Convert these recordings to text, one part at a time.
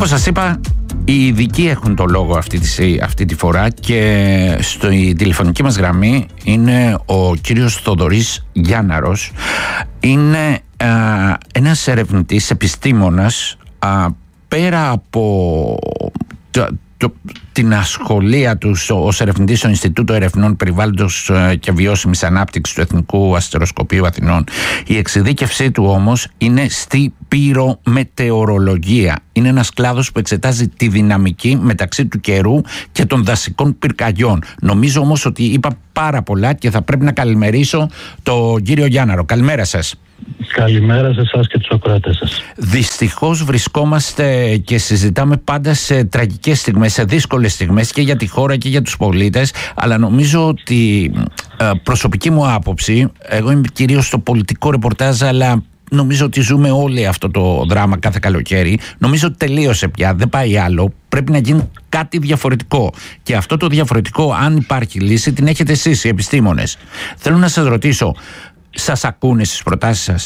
Όπως σας είπα, οι ειδικοί έχουν το λόγο αυτή τη φορά και στη τηλεφωνική μας γραμμή είναι ο κύριος Θοδωρής Γιάνναρος. Είναι ένας ερευνητής, επιστήμονας, πέρα από την ασχολία του ως ερευνητής στο Ινστιτούτο Ερευνών Περιβάλλοντος και Βιώσιμης Ανάπτυξης του Εθνικού Αστεροσκοπείου Αθηνών. Η εξειδίκευσή του όμως είναι στη πυρομετεωρολογία. Είναι ένας κλάδος που εξετάζει τη δυναμική μεταξύ του καιρού και των δασικών πυρκαγιών. Νομίζω όμως ότι είπα πάρα πολλά και θα πρέπει να καλημερίσω τον κύριο Γιάνναρο. Καλημέρα σας. Καλημέρα σε εσάς και τους ακροατές σας. Δυστυχώς βρισκόμαστε και συζητάμε πάντα σε τραγικές στιγμές, σε δύσκολες στιγμές και για τη χώρα και για τους πολίτες, αλλά νομίζω ότι προσωπική μου άποψη, εγώ είμαι κυρίως στο πολιτικό ρεπορτάζ, αλλά νομίζω ότι ζούμε όλοι αυτό το δράμα κάθε καλοκαίρι. Νομίζω ότι τελείωσε πια, δεν πάει άλλο. Πρέπει να γίνει κάτι διαφορετικό. Και αυτό το διαφορετικό, αν υπάρχει λύση, την έχετε εσείς οι επιστήμονες. Θέλω να σας ρωτήσω, σας ακούνε στις προτάσεις σας?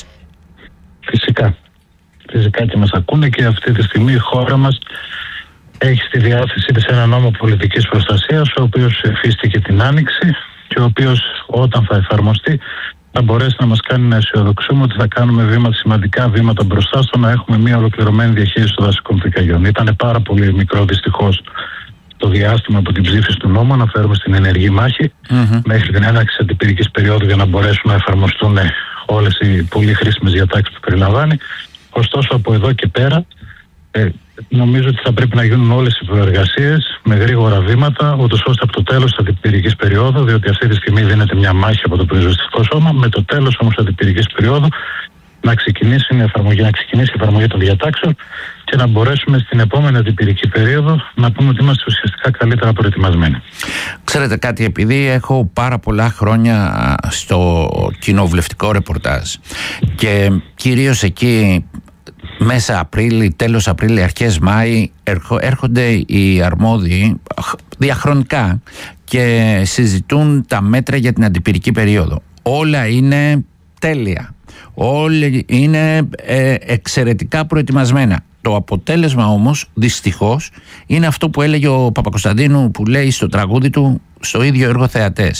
Φυσικά και μας ακούνε, και αυτή τη στιγμή η χώρα μας έχει στη διάθεσή της ένα νόμο πολιτικής προστασίας, ο οποίος εφίστηκε την Άνοιξη και ο οποίος, όταν θα εφαρμοστεί, θα μπορέσει να μας κάνει να αισιοδοξούμε ότι θα κάνουμε σημαντικά βήματα μπροστά στο να έχουμε μια ολοκληρωμένη διαχείριση των δασικών πυρκαγιών. Ήταν πάρα πολύ μικρό, δυστυχώς, το διάστημα από την ψήφιση του νόμου, αναφέρομαι στην ενεργή μάχη, μέχρι την έναρξη της αντιπυρικής περίοδου, για να μπορέσουν να εφαρμοστούν όλες οι πολύ χρήσιμες διατάξεις που περιλαμβάνει. Ωστόσο, από εδώ και πέρα, νομίζω ότι θα πρέπει να γίνουν όλες οι προεργασίες με γρήγορα βήματα, ούτως ώστε από το τέλος της αντιπυρικής περίοδου, διότι αυτή τη στιγμή δίνεται μια μάχη από το πυροσβεστικό σώμα, με το τέλος όμως της αντιπυρικής περίοδου να ξεκινήσει η εφαρμογή των διατάξεων και να μπορέσουμε στην επόμενη αντιπυρική περίοδο να πούμε ότι είμαστε ουσιαστικά καλύτερα προετοιμασμένοι. Ξέρετε κάτι, επειδή έχω πάρα πολλά χρόνια στο κοινοβουλευτικό ρεπορτάζ και κυρίως εκεί μέσα Απρίλη, τέλος Απρίλη, αρχές Μάη έρχονται οι αρμόδιοι διαχρονικά και συζητούν τα μέτρα για την αντιπυρική περίοδο. Όλα είναι τέλεια. Όλοι είναι εξαιρετικά προετοιμασμένα. Το αποτέλεσμα όμως, δυστυχώς, είναι αυτό που έλεγε ο Παπακοσταντίνου, που λέει στο τραγούδι του, στο ίδιο έργο θεατές.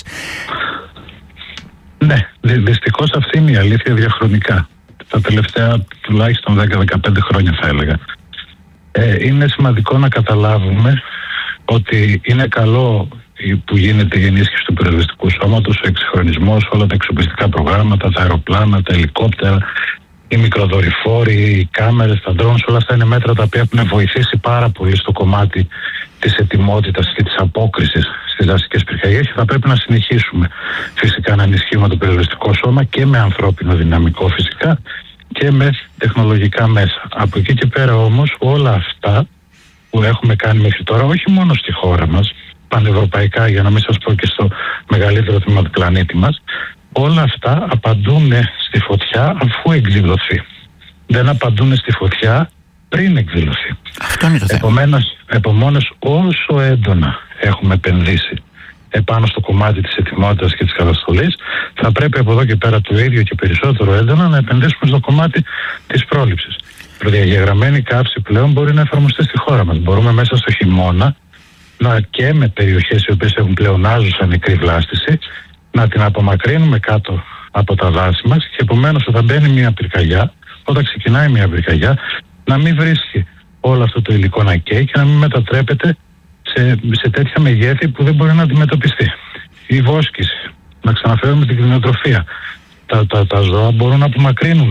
Ναι, δυστυχώς αυτή είναι η αλήθεια διαχρονικά. Τα τελευταία τουλάχιστον 10-15 χρόνια θα έλεγα. Είναι σημαντικό να καταλάβουμε ότι είναι καλό που γίνεται η ενίσχυση του πυροσβεστικού σώματος, ο εξυγχρονισμός, όλα τα εξοπλιστικά προγράμματα, τα αεροπλάνα, τα ελικόπτερα, οι μικροδορυφόροι, οι κάμερες, τα drones, όλα αυτά είναι μέτρα τα οποία έχουν βοηθήσει πάρα πολύ στο κομμάτι της ετοιμότητας και της απόκρισης στις δασικές πυρκαγιές, και θα πρέπει να συνεχίσουμε φυσικά να ενισχύουμε το πυροσβεστικό σώμα και με ανθρώπινο δυναμικό φυσικά και με τεχνολογικά μέσα. Από εκεί και πέρα όμως, όλα αυτά που έχουμε κάνει μέχρι τώρα, όχι μόνο στη χώρα μας, πανευρωπαϊκά, για να μην σας πω και στο μεγαλύτερο τμήμα του πλανήτη μας, όλα αυτά απαντούν στη φωτιά αφού εκδηλωθεί. Δεν απαντούν στη φωτιά πριν εκδηλωθεί. Αυτό είναι το θέμα. Επομένως, όσο έντονα έχουμε επενδύσει επάνω στο κομμάτι της ετοιμότητας και της καταστολής, θα πρέπει από εδώ και πέρα το ίδιο και περισσότερο έντονα να επενδύσουμε στο κομμάτι της πρόληψης. Προδιαγεγραμμένη καύση πλέον μπορεί να εφαρμοστεί στη χώρα μας. Μπορούμε μέσα στο χειμώνα, και με περιοχές οι οποίες έχουν πλεονάζουσα νεκρή βλάστηση, να την απομακρύνουμε κάτω από τα δάση μας, και επομένως όταν μπαίνει μια πυρκαγιά, όταν ξεκινάει μια πυρκαγιά, να μην βρίσκει όλο αυτό το υλικό να καίει και να μην μετατρέπεται σε τέτοια μεγέθη που δεν μπορεί να αντιμετωπιστεί. Η βόσκηση, να ξαναφέρουμε την κτηνοτροφία. Τα ζώα μπορούν να απομακρύνουν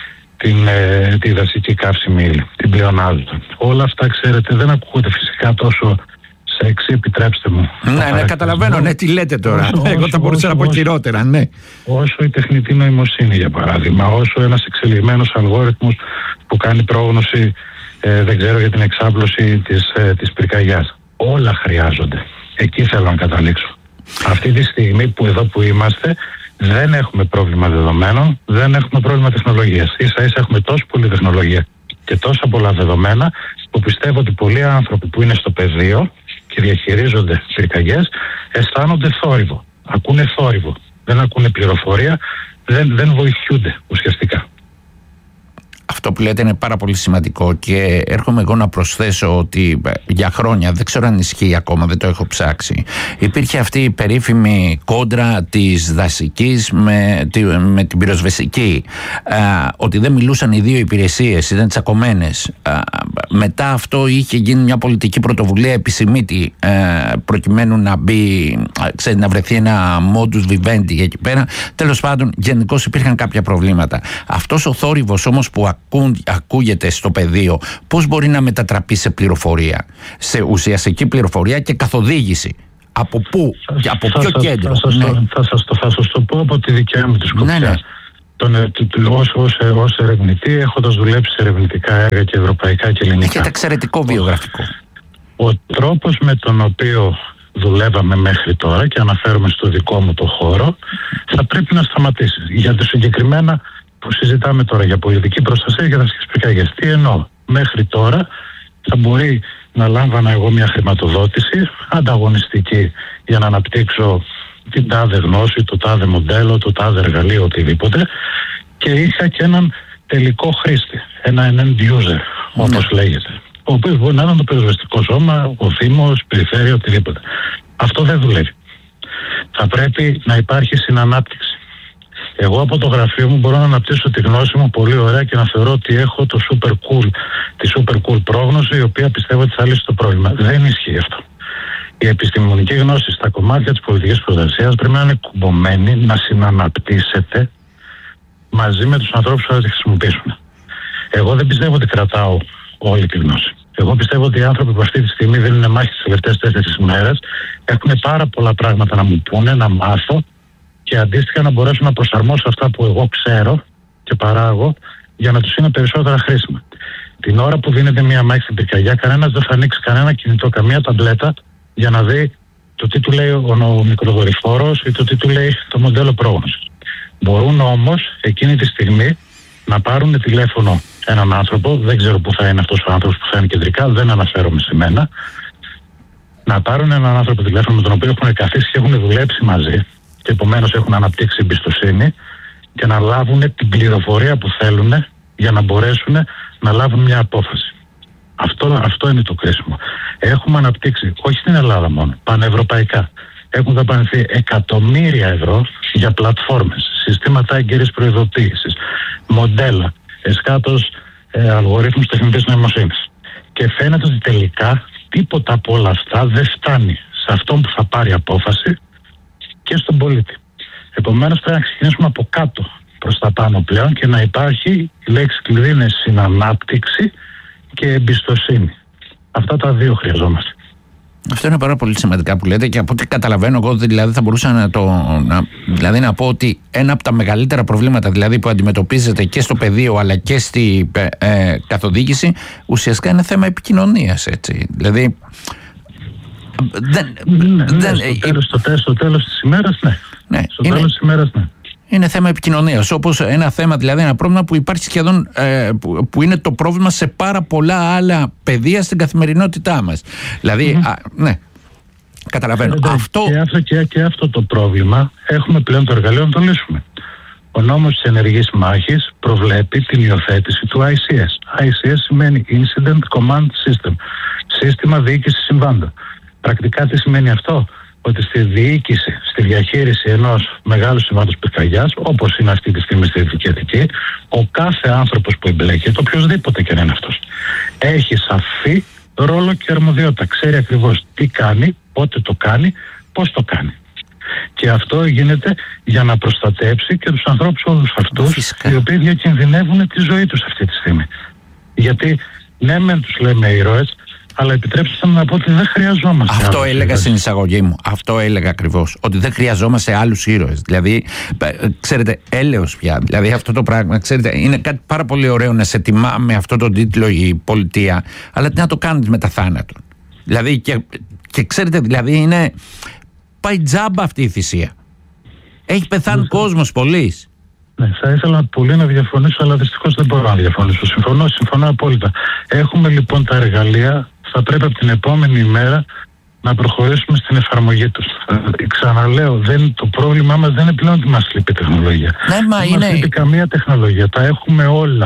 τη δασική καύσιμη ύλη, την πλεονάζουσα. Όλα αυτά, ξέρετε, δεν ακούγονται φυσικά τόσο σεξι, επιτρέψτε μου. Ναι, καταλαβαίνω, ναι, τι λέτε τώρα. Εγώ θα μπορούσα να πω χειρότερα, ναι. Όσο η τεχνητή νοημοσύνη, για παράδειγμα, όσο ένας εξελιγμένος αλγόριθμος που κάνει πρόγνωση, δεν ξέρω, για την εξάπλωση της πυρκαγιάς. Όλα χρειάζονται. Εκεί θέλω να καταλήξω. Αυτή τη στιγμή που εδώ που είμαστε, δεν έχουμε πρόβλημα δεδομένων, δεν έχουμε πρόβλημα τεχνολογίας. Ίσα-ίσα έχουμε τόσο πολλή τεχνολογία και τόσα πολλά δεδομένα, που πιστεύω ότι πολλοί άνθρωποι που είναι στο πεδίο και διαχειρίζονται πυρκαγιές αισθάνονται θόρυβο. Ακούνε θόρυβο. Δεν ακούνε πληροφορία, δεν βοηθούνται ουσιαστικά. αυτό που λέτε είναι πάρα πολύ σημαντικό και έρχομαι εγώ να προσθέσω ότι για χρόνια, δεν ξέρω αν ισχύει ακόμα, δεν το έχω ψάξει, υπήρχε αυτή η περίφημη κόντρα της δασικής με την πυροσβεστική, ότι δεν μιλούσαν οι δύο υπηρεσίες, ήταν τσακωμένες. Μετά αυτό είχε γίνει μια πολιτική πρωτοβουλία επισημήτη, προκειμένου να μπει, να βρεθεί ένα modus vivendi εκεί πέρα. Τέλος πάντων, γενικώς υπήρχαν κάποια προβλήματα. Αυτός ο θόρυβος όμως που ακούγεται στο πεδίο, πώς μπορεί να μετατραπεί σε πληροφορία, σε ουσιαστική πληροφορία και καθοδήγηση? Από πού, από ποιο κέντρο? Θα σας το πω από τη δικιά μου τη σκοπιά. Ως ερευνητή, έχοντας δουλέψει σε ερευνητικά έργα και ευρωπαϊκά και ελληνικά. Έχετε εξαιρετικό βιογραφικό. Ο τρόπος με τον οποίο δουλεύαμε μέχρι τώρα, και αναφέρομαι στο δικό μου το χώρο, θα πρέπει να σταματήσει. Για το συγκεκριμένα που συζητάμε τώρα, για πολιτική προστασία και δασικές πυρκαγιές. Τι εννοώ? Μέχρι τώρα θα μπορεί να λάμβανα εγώ μια χρηματοδότηση ανταγωνιστική για να αναπτύξω την τάδε γνώση, το τάδε μοντέλο, το τάδε εργαλείο, οτιδήποτε, και είχα και έναν τελικό χρήστη, ένα end user, όπως λέγεται, ο οποίος μπορεί να είναι το πυροσβεστικό σώμα, ο Δήμος, η περιφέρεια, οτιδήποτε. Αυτό δεν δουλεύει. Θα πρέπει να υπάρχει συνανάπτυξη. Εγώ από το γραφείο μου μπορώ να αναπτύσσω τη γνώση μου πολύ ωραία και να θεωρώ ότι έχω τη super cool πρόγνωση, η οποία πιστεύω ότι θα λύσει το πρόβλημα. Δεν ισχύει αυτό. Η επιστημονική γνώση στα κομμάτια της πολιτικής προστασίας πρέπει να είναι κουμπωμένη, να συναναπτύσσεται μαζί με τους ανθρώπους που θα τη χρησιμοποιήσουν. Εγώ δεν πιστεύω ότι κρατάω όλη τη γνώση. Εγώ πιστεύω ότι οι άνθρωποι που αυτή τη στιγμή δίνουν μάχη τις τελευταίες 4 μέρες έχουν πάρα πολλά πράγματα να μου πούνε, να μάθω και αντίστοιχα να μπορέσω να προσαρμόσω αυτά που εγώ ξέρω και παράγω για να τους είναι περισσότερα χρήσιμα. Την ώρα που δίνεται μια μάχη στην πυρκαγιά, κανένας δεν θα ανοίξει κανένα κινητό, καμία ταμπλέτα για να δει το τι του λέει ο μικροδορυφόρος ή το τι του λέει το μοντέλο πρόγνωσης. Μπορούν όμως εκείνη τη στιγμή να πάρουν τηλέφωνο έναν άνθρωπο, δεν ξέρω πού θα είναι αυτός ο άνθρωπος που θα είναι κεντρικά, δεν αναφέρομαι σε μένα, να πάρουν έναν άνθρωπο τηλέφωνο με τον οποίο έχουν καθίσει και έχουν δουλέψει μαζί και επομένως έχουν αναπτύξει εμπιστοσύνη και να λάβουν την πληροφορία που θέλουν για να μπορέσουν να λάβουν μια απόφαση. Αυτό είναι το κρίσιμο. Έχουμε αναπτύξει, όχι στην Ελλάδα μόνο, πανευρωπαϊκά. Έχουν δαπανηθεί εκατομμύρια ευρώ για πλατφόρμες, συστήματα έγκαιρης προειδοποίησης, μοντέλα, εσκάτως αλγορίθμους τεχνητής νοημοσύνης. Και φαίνεται ότι τελικά τίποτα από όλα αυτά δεν φτάνει σε αυτόν που θα πάρει απόφαση και στον πολίτη. Επομένως πρέπει να ξεκινήσουμε από κάτω προς τα πάνω πλέον και να υπάρχει, η λέξη κλειδί είναι συνανάπτυξη και εμπιστοσύνη. Αυτά τα δύο χρειαζόμαστε. Αυτό είναι πάρα πολύ σημαντικά που λέτε και από ό,τι καταλαβαίνω εγώ, δηλαδή θα μπορούσα να πω ότι ένα από τα μεγαλύτερα προβλήματα δηλαδή, που αντιμετωπίζεται και στο πεδίο αλλά και στη καθοδήγηση στο δηλαδή στο τέλος της ημέρας ναι. Είναι θέμα επικοινωνίας, όπως ένα θέμα, δηλαδή ένα πρόβλημα που υπάρχει σχεδόν, που είναι το πρόβλημα σε πάρα πολλά άλλα πεδία στην καθημερινότητά μας. Δηλαδή, ναι, καταλαβαίνω. Και αυτό το πρόβλημα έχουμε πλέον το εργαλείο να το λύσουμε. Ο νόμος της ενεργής μάχης προβλέπει την υιοθέτηση του ICS. ICS σημαίνει Incident Command System, σύστημα διοίκησης συμβάντων. Πρακτικά τι σημαίνει αυτό? Ότι στη διοίκηση, στη διαχείριση ενός μεγάλου συμβάντος πυρκαγιάς, όπως είναι αυτή τη στιγμή στη Δυτική Αττική, ο κάθε άνθρωπος που εμπλέκεται, οποιοδήποτε και να είναι αυτός, έχει σαφή ρόλο και αρμοδιότητα. Ξέρει ακριβώς τι κάνει, πότε το κάνει, πώς το κάνει. Και αυτό γίνεται για να προστατέψει και τους ανθρώπους όλους αυτούς, οι οποίοι διακινδυνεύουν τη ζωή τους αυτή τη στιγμή. Γιατί ναι, μεν τους λέμε ήρωες, αλλά επιτρέψτε μου να πω ότι δεν χρειαζόμαστε. Αυτό έλεγα στην εισαγωγή μου. Αυτό έλεγα ακριβώς. Ότι δεν χρειαζόμαστε άλλους ήρωες. Δηλαδή, ξέρετε, έλεος πια. Δηλαδή, αυτό το πράγμα, ξέρετε, είναι κάτι πάρα πολύ ωραίο να σε τιμά με αυτό τον τίτλο η πολιτεία, αλλά τι να το κάνεις μετά θάνατον. Δηλαδή, και ξέρετε, δηλαδή, είναι. Πάει τζάμπα αυτή η θυσία. Έχει πεθάνει κόσμος πολύς. Ναι, θα ήθελα πολύ να διαφωνήσω, αλλά δυστυχώς δεν μπορώ να διαφωνήσω. Συμφωνώ απόλυτα. Έχουμε λοιπόν τα εργαλεία, θα πρέπει από την επόμενη ημέρα να προχωρήσουμε στην εφαρμογή τους. Ξαναλέω, το πρόβλημά μας δεν είναι πλέον ότι μας λείπει τεχνολογία. Ναι, δεν μας λείπει καμία τεχνολογία. Τα έχουμε όλα.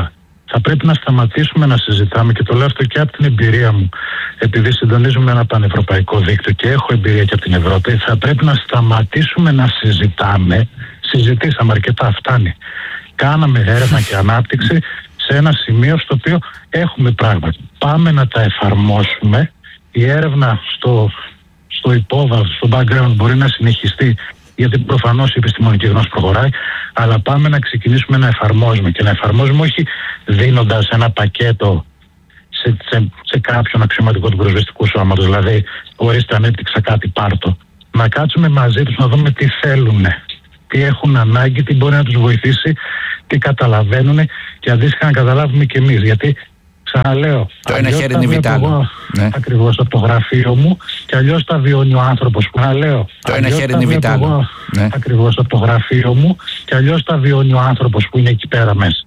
Θα πρέπει να σταματήσουμε να συζητάμε, και το λέω αυτό και από την εμπειρία μου, επειδή συντονίζουμε ένα πανευρωπαϊκό δίκτυο και έχω εμπειρία και από την Ευρώπη. Θα πρέπει να σταματήσουμε να συζητάμε. Συζητήσαμε αρκετά, φτάνει. Κάναμε έρευνα και ανάπτυξη σε ένα σημείο στο οποίο έχουμε πράγματα. Πάμε να τα εφαρμόσουμε. Η έρευνα στο υπόβαθρο, στο background μπορεί να συνεχιστεί, γιατί προφανώς η επιστημονική γνώση προχωράει, αλλά πάμε να ξεκινήσουμε να εφαρμόζουμε, και να εφαρμόζουμε όχι δίνοντας ένα πακέτο σε κάποιον αξιωματικό του πυροσβεστικού σώματος, δηλαδή ορίστε ανέπτυξα κάτι, πάρτο. Να κάτσουμε μαζί τους να δούμε τι θέλουν, τι έχουν ανάγκη, τι μπορεί να τους βοηθήσει, τι καταλαβαίνουν, και αντίστοιχα να καταλάβουμε και εμείς. Γιατί ξαναλέω, το ένα χέρι είναι βιτάλο. Ναι. Ακριβώς από το γραφείο μου, και αλλιώς τα βιώνει ο άνθρωπος. Ξαναλέω, το ένα χέρι είναι βιτάλο. Ναι. Ακριβώς από το γραφείο μου, και αλλιώς τα βιώνει ο άνθρωπος που είναι εκεί πέρα μέσα.